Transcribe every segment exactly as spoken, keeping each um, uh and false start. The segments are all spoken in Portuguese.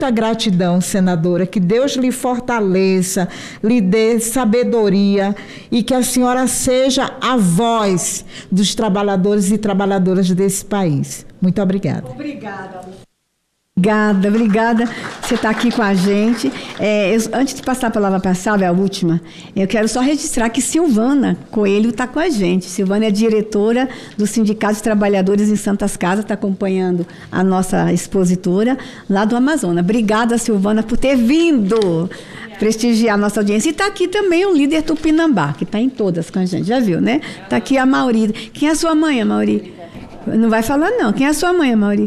Muita gratidão, senadora, que Deus lhe fortaleça, lhe dê sabedoria e que a senhora seja a voz dos trabalhadores e trabalhadoras desse país. Muito obrigada. Obrigada. Obrigada, obrigada. Você está aqui com a gente. É, eu, antes de passar a palavra para a Sálvia, a última, eu quero só registrar que Silvana Coelho está com a gente. Silvana é diretora do Sindicato de Trabalhadores em Santas Casas, está acompanhando a nossa expositora lá do Amazonas. Obrigada, Silvana, por ter vindo prestigiar a nossa audiência. E está aqui também o líder Tupinambá, que está em todas com a gente, já viu, né? Está aqui a Mauri. Quem é a sua mãe, Mauri? Não vai falar, não. Quem é a sua mãe, Mauri?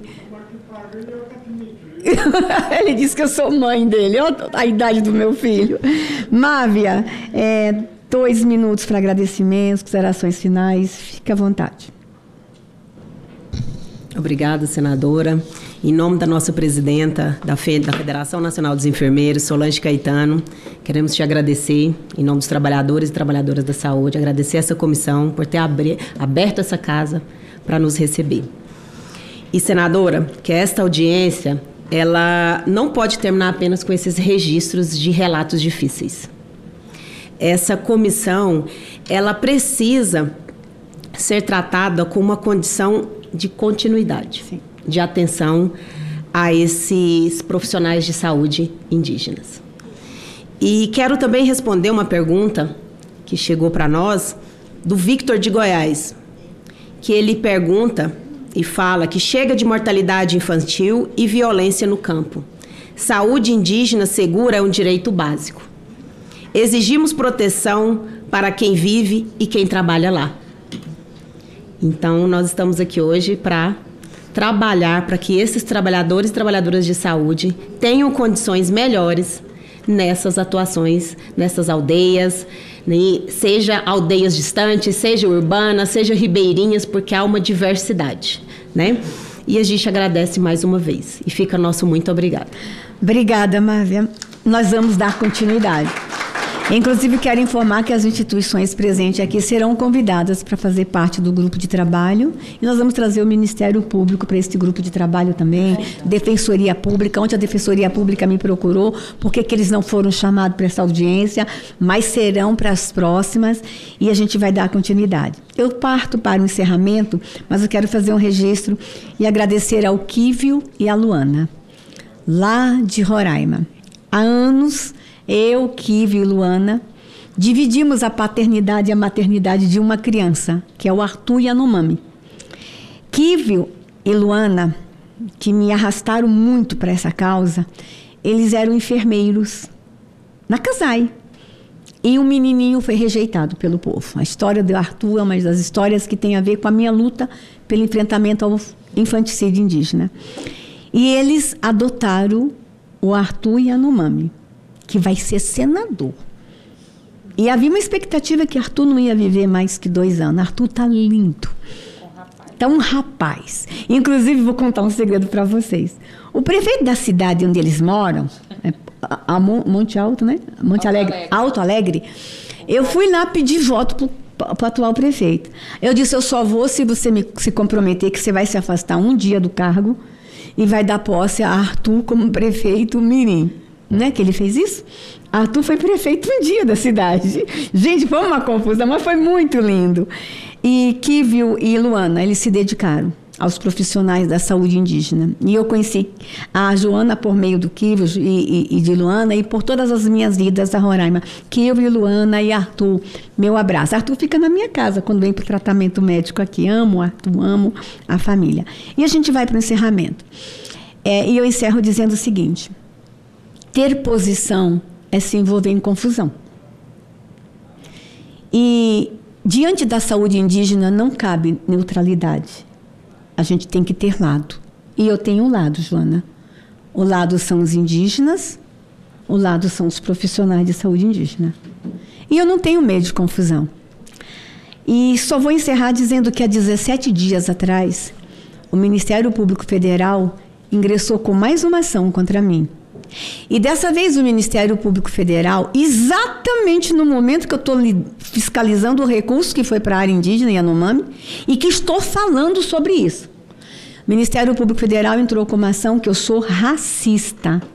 Ele disse que eu sou mãe dele. Olha a idade do meu filho. Mávia, é, dois minutos para agradecimentos, considerações finais. Fique à vontade. Obrigada, senadora. Em nome da nossa presidenta da, Fe- da Federação Nacional dos Enfermeiros, Solange Caetano, queremos te agradecer, em nome dos trabalhadores e trabalhadoras da saúde, agradecer essa comissão por ter abri- aberto essa casa para nos receber. E, senadora, que esta audiência ela não pode terminar apenas com esses registros de relatos difíceis. Essa comissão, ela precisa ser tratada com uma condição de continuidade, Sim. de atenção a esses profissionais de saúde indígenas. E quero também responder uma pergunta que chegou para nós, do Victor de Goiás, que ele pergunta e fala que chega de mortalidade infantil e violência no campo. Saúde indígena segura é um direito básico. Exigimos proteção para quem vive e quem trabalha lá. Então, nós estamos aqui hoje para trabalhar para que esses trabalhadores e trabalhadoras de saúde tenham condições melhores nessas atuações, nessas aldeias, seja aldeias distantes, seja urbanas, seja ribeirinhas, porque há uma diversidade, né? E a gente agradece mais uma vez. E fica nosso muito obrigada. Obrigada, Mávia. Nós vamos dar continuidade. Inclusive, quero informar que as instituições presentes aqui serão convidadas para fazer parte do grupo de trabalho e nós vamos trazer o Ministério Público para esse grupo de trabalho também, Defensoria Pública, onde a Defensoria Pública me procurou, porque que eles não foram chamados para essa audiência, mas serão para as próximas e a gente vai dar continuidade. Eu parto para o encerramento, mas eu quero fazer um registro e agradecer ao Kívio e à Luana, lá de Roraima. Há anos, eu, Kívio e Luana, dividimos a paternidade e a maternidade de uma criança, que é o Arthur Yanomami. Kívio e Luana, que me arrastaram muito para essa causa, eles eram enfermeiros na Casai. E um menininho foi rejeitado pelo povo. A história do Arthur é uma das histórias que tem a ver com a minha luta pelo enfrentamento ao infanticídio indígena. E eles adotaram o Arthur Yanomami, que vai ser senador. E havia uma expectativa que Arthur não ia viver mais que dois anos. Arthur está lindo. Está um rapaz. Inclusive, vou contar um segredo para vocês. O prefeito da cidade onde eles moram, é a Monte Alto, né? Monte Alto Alegre, Alegre. Alto Alegre. Eu fui lá pedir voto para o atual prefeito. Eu disse, eu só vou se você me, se comprometer que você vai se afastar um dia do cargo e vai dar posse a Arthur como prefeito mirim. Né, que ele fez isso? Arthur foi prefeito um dia da cidade. Gente, foi uma confusão, mas foi muito lindo. E Kívio e Luana, eles se dedicaram aos profissionais da saúde indígena. E eu conheci a Joana por meio do Kívio e, e, e de Luana, e por todas as minhas idas a Roraima. Kívio, Luana e Arthur, meu abraço. Arthur fica na minha casa quando vem para o tratamento médico aqui. Amo Arthur, amo a família. E a gente vai para o encerramento. É, e eu encerro dizendo o seguinte: ter posição é se envolver em confusão. E, diante da saúde indígena, não cabe neutralidade. A gente tem que ter lado. E eu tenho um lado, Joana. O lado são os indígenas, o lado são os profissionais de saúde indígena. E eu não tenho medo de confusão. E só vou encerrar dizendo que há dezessete dias atrás, o Ministério Público Federal ingressou com mais uma ação contra mim. E dessa vez o Ministério Público Federal, exatamente no momento que eu estou fiscalizando o recurso que foi para a área indígena Yanomami e que estou falando sobre isso. O Ministério Público Federal entrou com uma ação que eu sou racista.